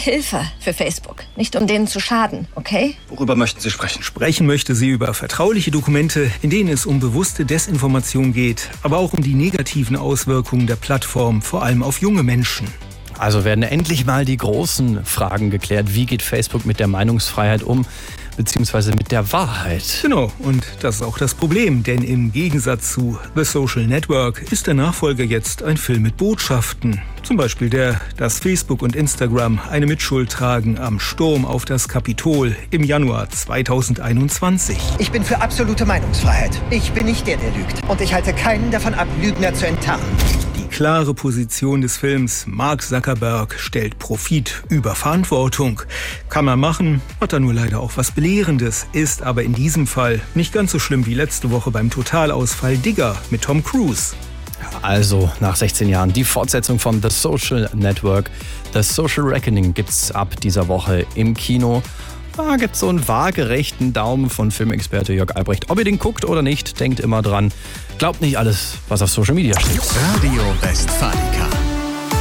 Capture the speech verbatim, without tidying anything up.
Hilfe für Facebook, nicht um denen zu schaden, okay? Worüber möchten Sie sprechen? Sprechen möchte sie über vertrauliche Dokumente, in denen es um bewusste Desinformation geht, aber auch um die negativen Auswirkungen der Plattform, vor allem auf junge Menschen. Also werden endlich mal die großen Fragen geklärt. Wie geht Facebook mit der Meinungsfreiheit um, beziehungsweise mit der Wahrheit? Genau, und das ist auch das Problem, denn im Gegensatz zu The Social Network ist der Nachfolger jetzt ein Film mit Botschaften. Zum Beispiel der, dass Facebook und Instagram eine Mitschuld tragen am Sturm auf das Kapitol im Januar zweitausendeinundzwanzig. Ich bin für absolute Meinungsfreiheit. Ich bin nicht der, der lügt. Und ich halte keinen davon ab, Lügner zu enttarnen. Die klare Position des Films Mark Zuckerberg stellt Profit über Verantwortung. Kann man machen, hat er nur leider auch was Belehrendes, ist aber in diesem Fall nicht ganz so schlimm wie letzte Woche beim Totalausfall Digger mit Tom Cruise. Also nach sechzehn Jahren die Fortsetzung von The Social Network. The Social Reckoning gibt's ab dieser Woche im Kino. Da gibt's so einen waagerechten Daumen von Filmexperte Jörg Albrecht. Ob ihr den guckt oder nicht, denkt immer dran. Glaubt nicht alles, was auf Social Media steht. Radio Westfalica.